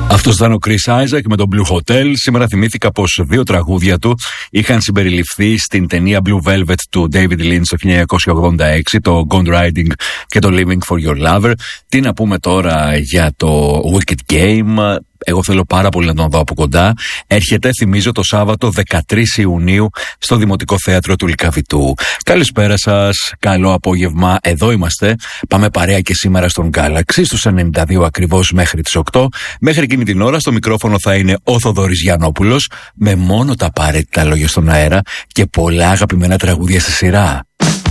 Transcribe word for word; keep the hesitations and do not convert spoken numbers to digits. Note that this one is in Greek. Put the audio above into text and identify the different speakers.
Speaker 1: Αυτός ήταν ο Chris Isaak με το Blue Hotel. Σήμερα θυμήθηκα πως δύο τραγούδια του είχαν συμπεριληφθεί στην ταινία Blue Velvet του David Lynch το χίλια εννιακόσια ογδόντα έξι, το Gone Riding και το Living for Your Lover. Τι να πούμε τώρα για το Wicked Game. Εγώ θέλω πάρα πολύ να τον δω από κοντά. Έρχεται, θυμίζω, το Σάββατο δεκατρείς Ιουνίου στο Δημοτικό Θέατρο του Λυκαβητού. Καλησπέρα σας, καλό απόγευμα. Εδώ είμαστε. Πάμε παρέα και σήμερα στον Galaxy στους ενενήντα δύο ακριβώς μέχρι τις οκτώ. Μέχρι εκείνη την ώρα στο μικρόφωνο θα είναι ο Θοδωρής Γιαννόπουλος με μόνο τα απαραίτητα λόγια στον αέρα και πολλά αγαπημένα τραγούδια στη σειρά.